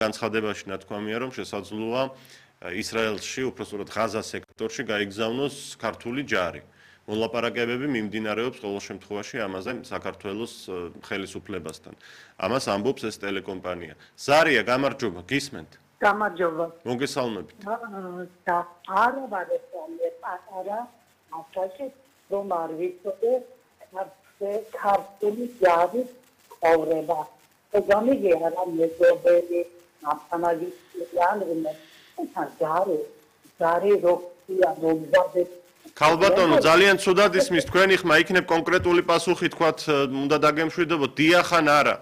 განცხადებაში ნათქვამია, რომ შესაძლოა ისრაელში, უпростоრად ღაზას სექტორში გაიგზავნოს ქართული ჯარი. მოლაპარაკებები მიმდინარეობს ყოველ შემთხვევაში ამაზე საქართველოს ხელისუფლებასთან. ამას ამბობს ეს ტელეკომპანია. ზარია, გამარჯობა, გისმენთ? გამარჯობა. მოგესალმებით. და არა ვარ პატარა, ახლა რომ არ ვიცოდე ქართული ჯარი ხოვრება. გამიგე არა მეზობელი, აფანაგისტი ანრიმე. ჯარი როქია მომზადე. ქალბატონო, ძალიან ცუდად ისმის თქვენი ხმა, იქნებ კონკრეტული პასუხი თქვათ, უნდა დაგემშვიდობოთ, დიახ ან არა?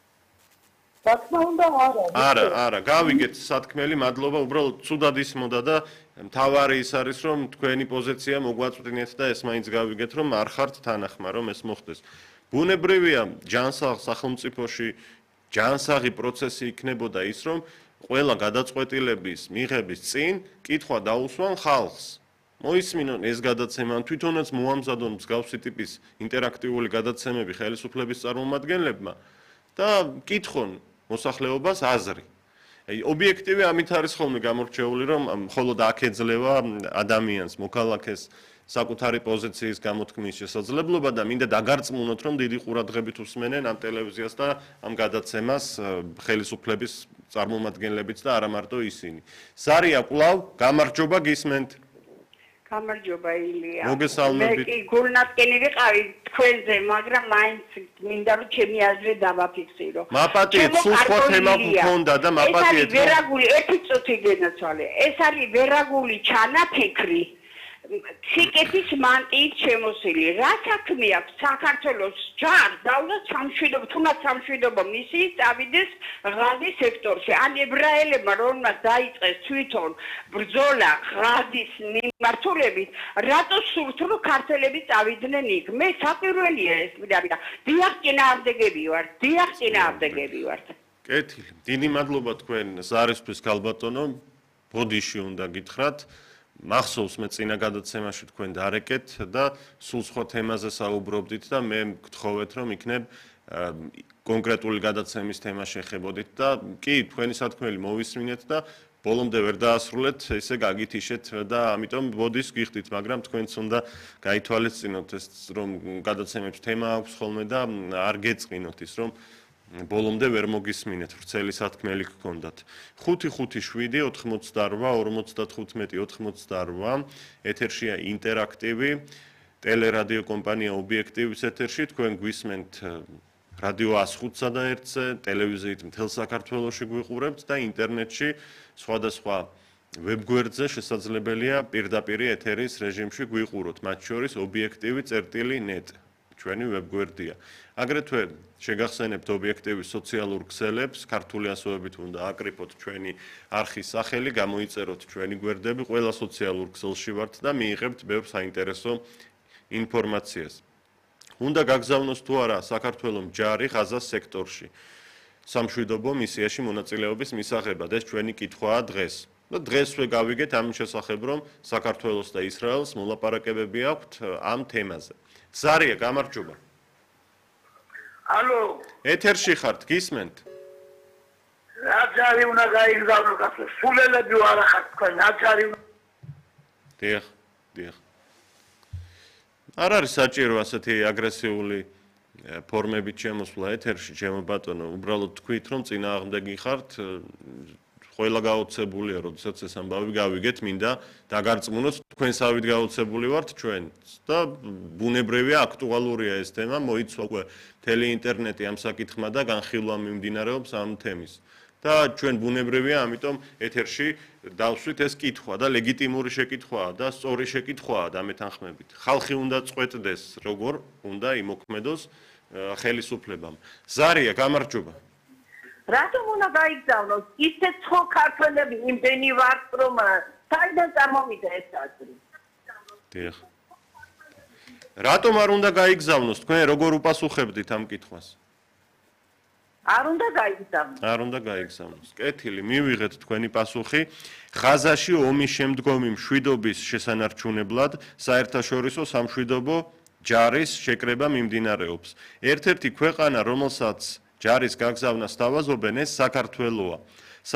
თქმა უნდა არა. არა, გავიგეთ სათქმელი, მადლობა, უბრალოდ ცუდად ისმოდა და მთავარი ის არის, რომ თქვენი პოზიცია მოგვაწვდინეთ და ეს მაინც გავიგეთ, რომ არ ხართ თანახმა, რომ ეს მოხდეს. ბუნებრივია, ჯანსაღ სახელმწიფოში ჯანსაღი პროცესი იქნებოდა ის, რომ ყველა გადაწყვეტილების მიღების წინ კითხვა დაუსვან ხალხს. მოისმინონ ეს გადაცემა, თვითონაც მოამზადონ მსგავსი ტიპის ინტერაქტიული გადაცემები ხელისუფლების წარმომადგენლებმა და კითხონ მოსახლეობას აზრი. ობიექტივი ამით არის ხოლმე გამორჩეული, რომ მხოლოდ აქ ეძლევა ადამიანს, მოქალაქეს საკუთარი პოზიციის გამოთქმის შესაძლებლობა და მინდა დაგარწმუნოთ, რომ დიდი ყურადღებით უსმენენ ამ ტელევიზიას და ამ გადაცემას ხელისუფლების წარმომადგენლებიც და არა მარტო ისინი. ზარია, კვლავ გამარჯობა, გისმენთ? გამარჯობა ილია. მოგესალმებით. მე კი გულნათკენი ვიყავი თქვენზე, მაგრამ მაინც მინდა რომ ჩემი აზრი დავაფიქსირო. მაპატიეთ, სულ სხვა თემა გქონდა და მაპატიეთ. ეს არის ვერაგული, ერთი წუთი გენაცვალე. ეს არის ვერაგული ჩანაფიქრი. სიკეთის მანტიით შემოსილი. რა საქმე აქვს საქართველოს ჯარ დაულა სამშვიდობო, თუნდაც სამშვიდობო მისიის წავიდეს ღაზის სექტორში. ან ებრაელებმა რომელმაც დაიწყეს თვითონ ბრძოლა ღაზის მიმართულებით, რატო სურთ რომ ქართველები წავიდნენ იქ? მე საპირველია ეს მიდაბიდა. დიახ, წინააღმდეგები ვარ. კეთილი. დიდი მადლობა თქვენ ზარისთვის ქალბატონო. ბოდიში უნდა გითხრათ. მახსოვს მე წინა გადაცემაში თქვენ დარეკეთ და სულ სხვა თემაზე საუბრობდით და მე გთხოვეთ რომ იქნებ კონკრეტული გადაცემის თემა შეხებოდით და კი თქვენი სათქმელი მოვისმინეთ და ბოლომდე ვერ დაასრულეთ ესე გაგითიშეთ და ამიტომ ბოდის გიხდით მაგრამ თქვენც უნდა გაითვალისწინოთ ეს რომ გადაცემებს თემა აქვს ხოლმე და არ გეწყინოთ ის რომ ბოლომდე ვერ მოგისმინეთ, ვრცელი სათქმელი გქონდათ. 557-88-95-88 ეთერშია ინტერაქტივი, ტელერადიო კომპანია ობიექტივის ეთერში, თქვენ გვისმენთ რადიო 105-სა და 1-ზე, ტელევიზიით მთელ საქართველოში გვიყურებთ და ინტერნეტში სხვადასხვა ვებგვერდზე შესაძლებელია პირდაპირ ეთერის რეჟიმში გვიყუროთ, მათ შორის ობიექტივი.net. ჩვენი ვებგვერდია. აგრეთვე შეგახსენებთ ობიექტივის სოციალურ ქსელებს, ქართული ასოებით უნდა აკრიფოთ ჩვენი არხის სახელი, გამოიწეროთ ჩვენი გვერდები, ყველა სოციალურ ქსელში ვართ და მიიღებთ ბევრ საინტერესო ინფორმაციას. უნდა გაგზავნოს თუ არა საქართველოს ჯარი ღაზას სექტორში. სამშვიდობო მისიაში მონაწილეობის მისაღებად ეს ჩვენი კითხვაა დღეს. და დღესვე გავიგეთ ამ შესახებ, რომ საქართველოს და ისრაელს მოლაპარაკებები აქვთ ამ თემაზე. ზარია, გამარჯობა. ალო. ეთერში ხართ, გისმენთ? რა ჯარი უნდა გაიგზავნოს გასულ სულელები ვარ ახლა თქვენ, რა ჯარი უნდა. დიახ. არ არის საჭირო ასეთი აგრესიული ფორმებით შემოსვლა ეთერში, ჩემო ბატონო, უბრალოდ თქვით, რომ წინააღმდეგი ხართ, ყველა გაოცებულია, როდესაც ეს ამბავი გავიგეთ, მინდა დაგარწმუნოთ, თქვენსავით გაოცებული ვართ ჩვენ და ბუნებრივია აქტუალურია ეს თემა, მოიცვა უკვე მთელი ინტერნეტი ამ საკითხმა და განხილვა მიმდინარეობს ამ თემის. და ჩვენ ბუნებრივია, ამიტომ ეთერში დავსვით ეს კითხვა და ლეგიტიმური შეკითხვაა და სწორი შეკითხვაა დამეთანხმებით. ხალხი უნდა წყვეტდეს, როგორ უნდა იმოქმედოს ხელისუფლებამ. ზარია, გამარჯობა. რატომ უნდა გაიგზავნოს? ისეთ ხო ქართველები იმდენი ვართ, რომ საიდან წარმოვიდა ეს აზრი? დიახ. რატომ არ უნდა გაიგზავნოს? თქვენ როგორ უპასუხებდით ამ კითხვას? არ უნდა გაიგზავნოს. არ უნდა გაიგზავნოს. კეთილი, მივიღეთ თქვენი პასუხი. ღაზაში ომის შემდგომი მშვიდობის შესანარჩუნებლად საერთაშორისო სამშვიდობო ჯარის შეკრება მიმდინარეობს. ერთ-ერთი ქვეყანა, რომელსაც ჯარის გაგზავნას სთავაზობენ, ეს საქართველოა.